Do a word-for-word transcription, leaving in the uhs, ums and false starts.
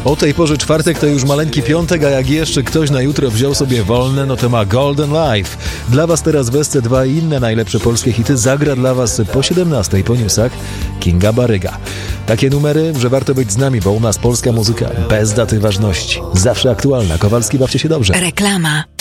O tej porze czwartek to już maleńki piątek, a jak jeszcze ktoś na jutro wziął sobie wolne, no to ma Golden Life. Dla was teraz w S C dwa i inne najlepsze polskie hity zagra dla was po siedemnastej po newsach Kinga Baryga. Takie numery, że warto być z nami, bo u nas polska muzyka bez daty ważności. Zawsze aktualna. Kowalski, bawcie się dobrze. Reklama.